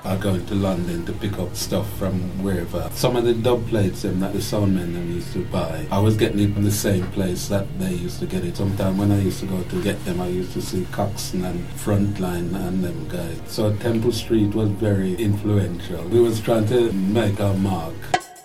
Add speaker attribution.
Speaker 1: or going to London to pick up stuff from wherever. Some of the dub plates that the soundmen them used to buy, I was getting it from the same place that they used to get it. Sometimes when I used to go to get them, I used to see Coxsone and Frontline and them guys. So Temple Street was very influential. We was trying to make our mark